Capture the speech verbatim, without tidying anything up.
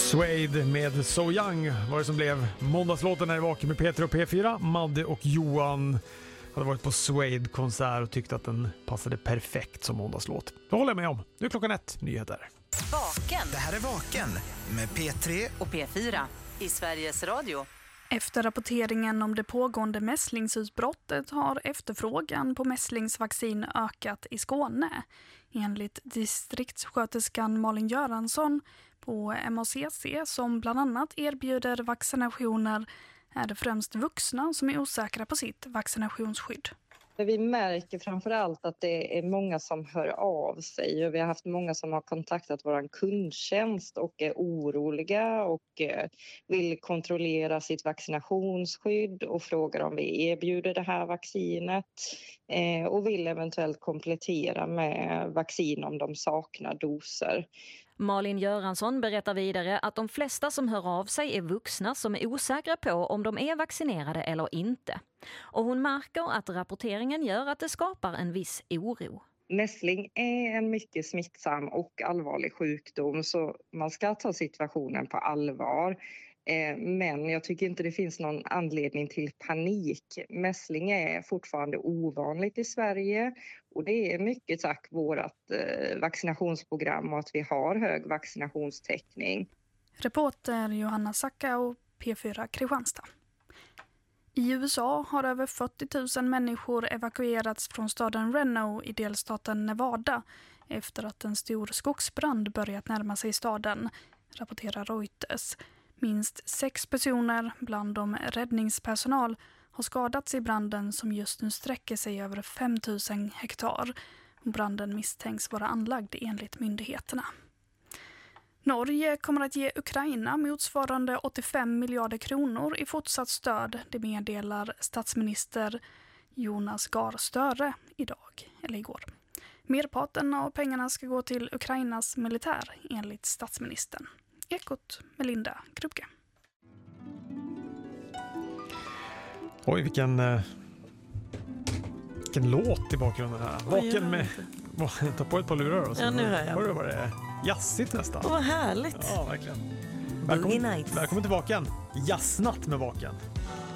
Suede med So Young var det som blev måndagslåten här i Vaken med Peter och P fyra. Madde och Johan hade varit på Suede-konsert och tyckte att den passade perfekt som måndagslåt. Det håller jag med om. Nu är klockan ett, nyheter. Vaken. Det här är Vaken med P tre och P fyra i Sveriges Radio. Efter rapporteringen om det pågående mässlingsutbrottet har efterfrågan på mässlingsvaccin ökat i Skåne. Enligt distriktssköterskan Malin Göransson på M A C C, som bland annat erbjuder vaccinationer, är det främst vuxna som är osäkra på sitt vaccinationsskydd. Vi märker framförallt att det är många som hör av sig, och vi har haft många som har kontaktat vår kundtjänst och är oroliga och vill kontrollera sitt vaccinationsskydd och frågar om vi erbjuder det här vaccinet och vill eventuellt komplettera med vaccin om de saknar doser. Malin Göransson berättar vidare att de flesta som hör av sig är vuxna som är osäkra på om de är vaccinerade eller inte. Och hon märker att rapporteringen gör att det skapar en viss oro. Mässling är en mycket smittsam och allvarlig sjukdom, så man ska ta situationen på allvar. Men jag tycker inte det finns någon anledning till panik. Mässling är fortfarande ovanligt i Sverige, och det är mycket tack vårt vaccinationsprogram och att vi har hög vaccinationstäckning. Reporter Johanna Sacka och P fyra Kristianstad. I U S A har över fyrtio tusen människor evakuerats från staden Reno i delstaten Nevada efter att en stor skogsbrand börjat närma sig staden, rapporterar Reuters. Minst sex personer, bland dem räddningspersonal, har skadats i branden som just nu sträcker sig över fem tusen hektar. Branden misstänks vara anlagd enligt myndigheterna. Norge kommer att ge Ukraina motsvarande åttiofem miljarder kronor i fortsatt stöd, det meddelar statsminister Jonas Gahr Støre idag, eller igår. Merparten av pengarna ska gå till Ukrainas militär, enligt statsministern. Ekot med Linda Krupke. Oj, vilken, uh, vilken låt i bakgrunden här. Vaken med... Ta på ett par lurar och så. Ja, nu hör jag. Hör du vad det är? Jazzigt nästan. Åh, vad härligt. Ja, verkligen. Välkommen, välkommen till Vaken. Jazznatt med Vaken.